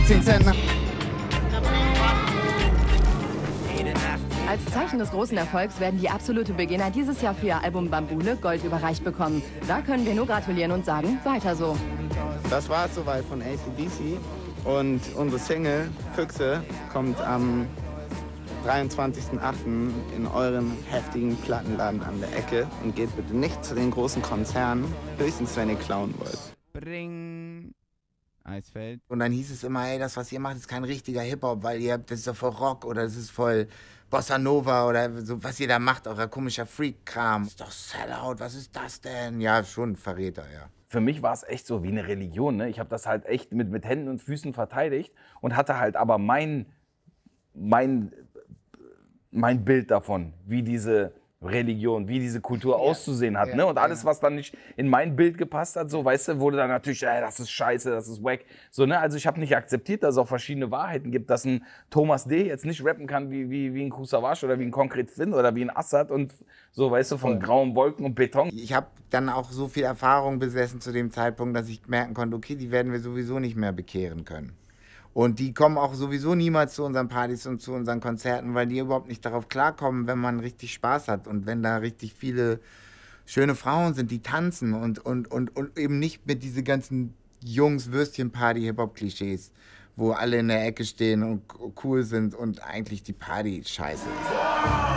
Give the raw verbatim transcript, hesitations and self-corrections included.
zehn Cent. Als Zeichen des großen Erfolgs werden die Absolute Beginner dieses Jahr für ihr Album Bambule Gold überreicht bekommen. Da können wir nur gratulieren und sagen, weiter so. Das war es soweit von A C D C. Und unsere Single Füchse kommt am dreiundzwanzigsten achten in euren heftigen Plattenladen an der Ecke. Und geht bitte nicht zu den großen Konzernen, höchstens wenn ihr klauen wollt. Bring. Eisfeld. Und dann hieß es immer, ey, das, was ihr macht, ist kein richtiger Hip-Hop, weil ihr habt, das ist doch voll Rock oder das ist voll Bossa Nova oder so, was ihr da macht, euer komischer Freak-Kram. Das ist doch Sellout, was ist das denn? Ja, schon Verräter, ja. Für mich war es echt so wie eine Religion. Ne? Ich habe das halt echt mit, mit Händen und Füßen verteidigt und hatte halt aber mein, mein, mein Bild davon, wie diese Religion, wie diese Kultur ja. auszusehen hat. Ja, ne? Und alles, ja. was dann nicht in mein Bild gepasst hat, so, weißt du, wurde dann natürlich, ey, das ist scheiße, das ist wack. So, ne? Also ich habe nicht akzeptiert, dass es auch verschiedene Wahrheiten gibt, dass ein Thomas D. jetzt nicht rappen kann wie, wie, wie ein Kusavage oder wie ein Konkret Finn oder wie ein Assad und so, weißt du, von grauen Wolken und Beton. Ich habe dann auch so viel Erfahrung besessen zu dem Zeitpunkt, dass ich merken konnte, okay, die werden wir sowieso nicht mehr bekehren können. Und die kommen auch sowieso niemals zu unseren Partys und zu unseren Konzerten, weil die überhaupt nicht darauf klarkommen, wenn man richtig Spaß hat und wenn da richtig viele schöne Frauen sind, die tanzen und, und, und, und eben nicht mit diese ganzen Jungs-Würstchen-Party-Hip-Hop-Klischees, wo alle in der Ecke stehen und cool sind und eigentlich die Party scheiße ist.